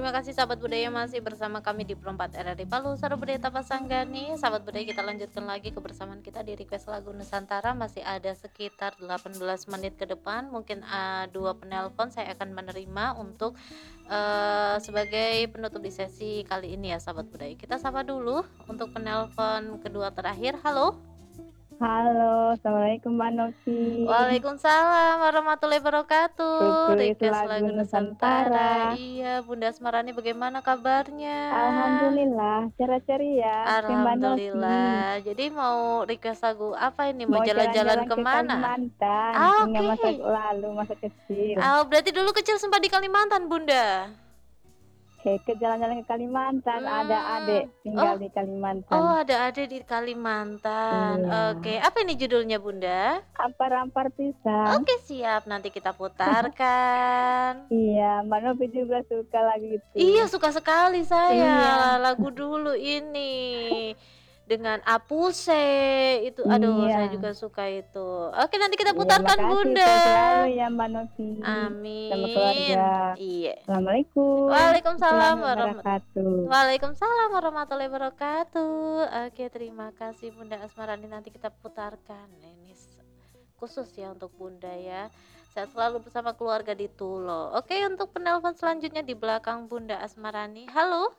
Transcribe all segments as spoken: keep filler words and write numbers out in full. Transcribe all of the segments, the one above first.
Terima kasih sahabat budaya masih bersama kami di Perempat R R I Palu, Suara Budaya Tapasanggani. Sahabat budaya kita lanjutkan lagi kebersamaan kita di request lagu Nusantara. Masih ada sekitar delapan belas menit ke depan. Mungkin uh, dua penelpon saya akan menerima untuk uh, sebagai penutup di sesi kali ini ya sahabat budaya. Kita sapa dulu untuk penelpon kedua terakhir. Halo. Halo, Assalamualaikum Mbak Novi. Waalaikumsalam warahmatullahi wabarakatuh. Request Request lagu lagu Nusantara. Nusantara. Iya, Bunda Asmarani bagaimana kabarnya? Alhamdulillah, ceria-ceria. Oke Mbak Novi. Alhamdulillah. Jadi mau request lagu apa ini? Mau Mau jalan-jalan jalan-jalan ke kemana? Kalimantan. Ah, Ingat masa Oke. lalu, masa kecil. Oh, berarti dulu kecil sempat di Kalimantan, Bunda. Oke, ke jalan-jalan ke Kalimantan. Ada Hmm. adik tinggal Oh. di Kalimantan. Oh, ada adik di Kalimantan. Iya. Oke, apa ini judulnya, Bunda? Ampar-ampar pisang. Oke, siap. Nanti kita putarkan. Iya, Mbak Novi juga suka lagu itu. Iya, suka sekali saya Iya. lagu dulu ini. Dengan Apuse itu, aduh Iya. saya juga suka itu. Oke, nanti kita Iya, putarkan makasih. Bunda. Sehat selalu ya Mbak Novi. Amin. Sama keluarga. Iya. Assalamualaikum. Waalaikumsalam warahmatullahi wabarakatuh. Waalaikumsalam warahmatullahi wabarakatuh. Oke, terima kasih Bunda Asmarani. Nanti kita putarkan ini khusus ya untuk Bunda ya. Saya selalu bersama keluarga di Tulo. Oke, untuk penelpon selanjutnya di belakang Bunda Asmarani. Halo.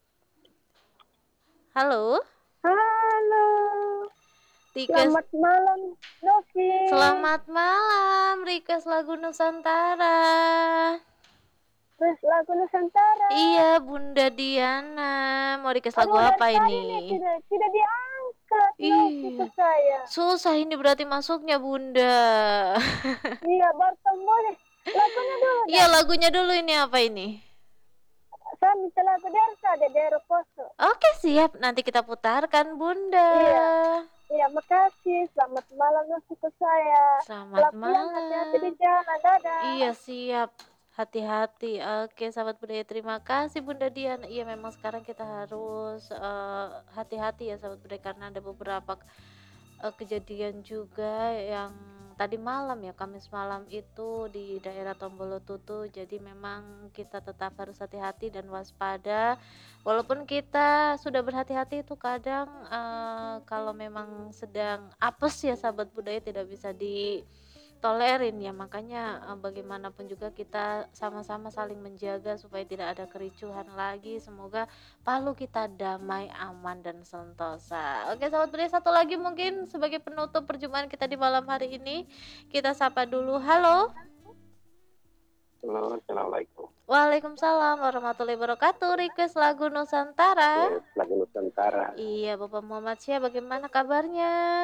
Halo. Halo. Request... Selamat malam, Novi. Selamat malam. Request lagu Nusantara. Request lagu Nusantara. Iya, Bunda Diana. Mau request lagu Aduh, apa dari ini? tadi nih, tidak, tidak diangkat. Novi ke Iya. saya. Susah ini berarti masuknya, Bunda. Iya, bertemu nih. Lagunya dulu. Iya, lagunya dulu ini apa ini? Saya minta lagu Dersa, Dede Poso. Oke, siap. Nanti kita putarkan, Bunda. Iya. Iya, makasih. Selamat malam Novi ke saya. Selamat Selamat malam. Hati-hati di jalan. Dadah. Iya, siap. Hati-hati. Oke, sahabat budaya, terima kasih Bunda Dian. Iya, memang sekarang kita harus uh, hati-hati ya sahabat budaya, karena ada beberapa uh, kejadian juga yang tadi malam ya, Kamis malam itu di daerah Tombolotutu. Jadi memang kita tetap harus hati-hati dan waspada. Walaupun kita sudah berhati-hati, itu kadang uh, kalau memang sedang apes ya sahabat budaya, tidak bisa di tolerin ya. Makanya uh, bagaimanapun juga kita sama-sama saling menjaga supaya tidak ada kericuhan lagi. Semoga Palu kita damai, aman dan sentosa. Oke sahabat budaya, satu lagi mungkin sebagai penutup perjumpaan kita di malam hari ini, kita sapa dulu. Halo. Halo, assalamualaikum. Waalaikumsalam warahmatullahi wabarakatuh. Request lagu Nusantara. Yes, lagu Nusantara. Iya, Bapak Muhammad Syah, bagaimana kabarnya?